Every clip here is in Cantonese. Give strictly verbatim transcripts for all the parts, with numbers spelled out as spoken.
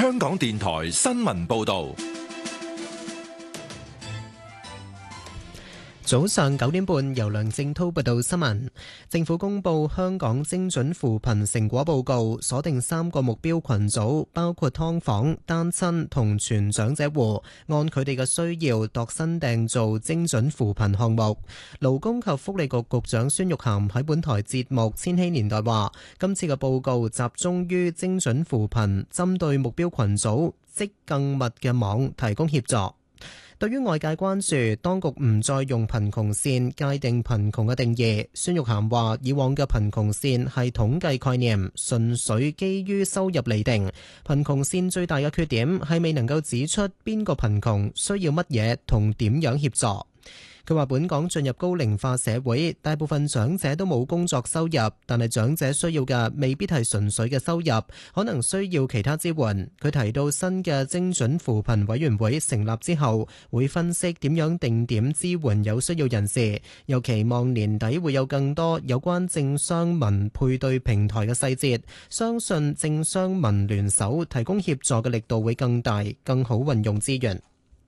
香港電台新聞報道。 早上九點半，由梁正濤報道新聞。政府公布香港精準扶貧成果報告，鎖定三個目標群組，包括劏房、單親同全長者戶，按佢哋嘅需要度身訂造精準扶貧項目。勞工及福利局局長孫玉菡喺本台節目《千禧年代》話，今次嘅報告集中於精準扶貧，針對目標群組織更密嘅網提供協助。對於外界關注當局唔再用貧窮線界定貧窮嘅定義，孫玉菡話：以往嘅貧窮線係統計概念，純粹基於收入釐定。貧窮線最大嘅缺點係未能夠指出邊個貧窮需要乜嘢同點樣協助。佢話：本港進入高齡化社會，大部分長者都冇工作收入，但係長者需要嘅未必係純粹嘅收入，可能需要其他支援。佢提到新嘅精準扶貧委員會成立之後，會分析點樣定點支援有需要人士，又期望年底會有更多有關政商民配對平台嘅細節，相信政商民聯手提供協助嘅力度會更大，更好運用資源。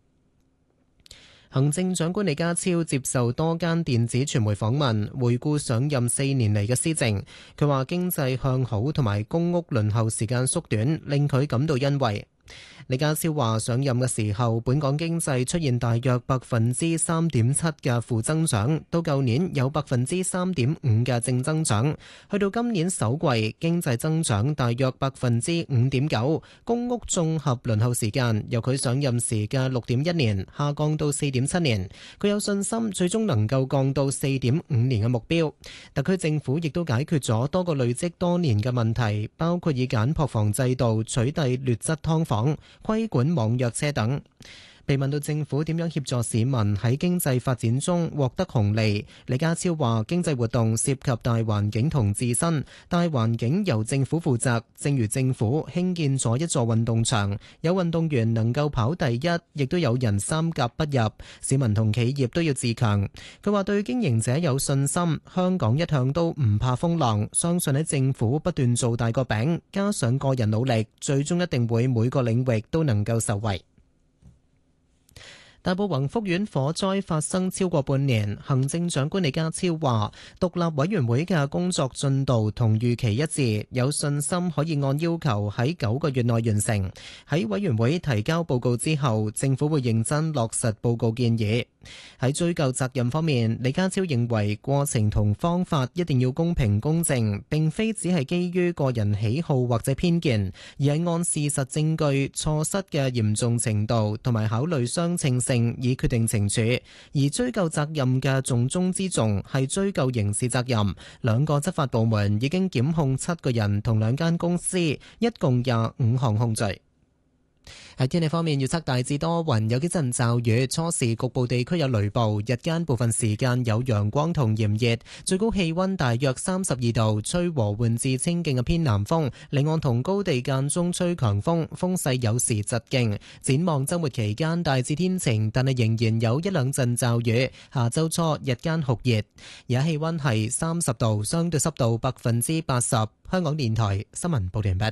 行政長官李家超接受多間電子傳媒訪問，回顧上任四年嚟嘅施政。佢話經濟向好同埋公屋輪候時間縮短，令佢感到欣慰。李家超話上任嘅時候，本港經濟出現大約百分之三點七嘅負增長，到舊年有百分之三點五嘅正增長，去到今年首季經濟增長大約百分之五點九。公屋綜合輪候時間由佢上任時嘅六點一年下降到四點七年，佢有信心最終能夠降到四點五年嘅目標。特區政府亦都解決咗多個累積多年嘅問題，包括以簡樸房制度取締劣質劏房、規管網約車等。被問到政府點樣協助市民喺經濟發展中獲得紅利，李家超話經濟活動涉及大環境同自身，大環境由政府負責，正如政府興建咗一座運動場，有運動員能夠跑第一，亦都有人三甲不入，市民同企業都要自強。佢話對經營者有信心，香港一向都唔怕風浪，相信喺政府不斷做大個餅，加上個人努力，最終一定會每個領域都能夠受惠。大埔宏福苑火災發生超過半年，行政長官李家超話，獨立委員會嘅工作進度同預期一致，有信心可以按要求喺九個月內完成。喺委員會提交報告之後，政府會認真落實報告建議。喺追究責任方面，李家超認為過程同方法一定要公平公正，並非只係基於個人喜好或者偏見，而係按事實證據、錯失嘅嚴重程度同埋考慮相稱性以決定懲處。而追究責任嘅重中之重係追究刑事責任。兩個執法部門已經檢控七個人同兩間公司，一共廿五項控罪。喺天氣方面，預測大致多雲，有幾陣驟雨，初時局部地區有雷暴，日間部分時間有陽光同炎熱，最高氣溫大約三十二度，吹和緩至清勁嘅偏南風，離岸同高地間中吹強風，風勢有時疾勁。展望週末期間大致天晴，但係仍然有一兩陣驟雨。下週初日間酷熱，而家氣溫係三十度，相對濕度百分之八十。香港電台新聞報道完畢。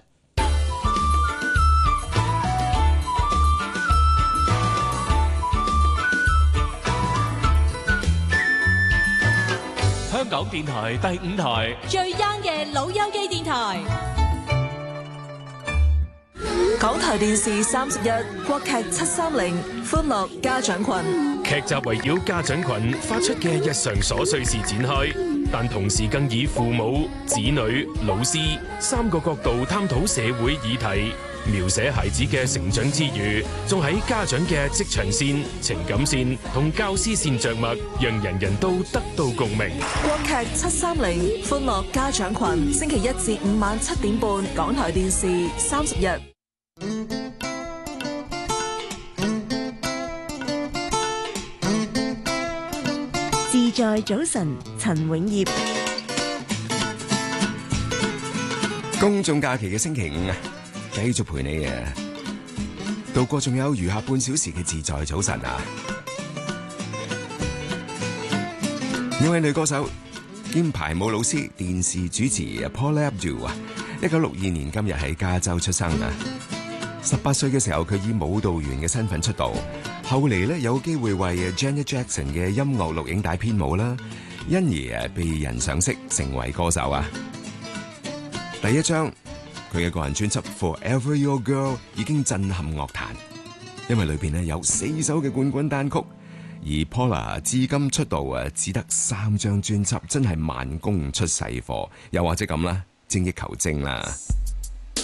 香港電台第五台最 young 嘅老友記電台， 港台電視三十一國劇七三零歡樂家長群， 劇集圍繞家長群發出嘅日常瑣碎事展開，但同時更以父母、子女、老師三個角度探討社會議題，描寫孩子嘅成長之餘，仲喺家長嘅職場線、情感線同教師線着墨，讓人人都得到共鳴。 國劇七三零歡樂家長群，星期一至五晚七點半，港台電視三十一。 自在早晨，陳永業。 公眾假期嘅星期五啊，繼續陪你啊，度過仲有餘下半小時嘅自在早晨啊！呢位女歌手兼排舞老師、電視主持 Paula Abdul 啊，一九六二年今日喺加州出生啊。 十八歲嘅時候，佢以舞蹈員嘅身份出道，後嚟咧有機會為 Janet Jackson 嘅音樂錄影帶編舞啦，因而誒被人賞識，成為歌手啊。第一張佢嘅個人專輯《Forever Your Girl》已經震撼樂壇，因為裏邊咧有四首嘅冠軍單曲，而 Paula 至今出道啊只得三張專輯，真係慢工出細貨，又或者咁啦，精益求精啦。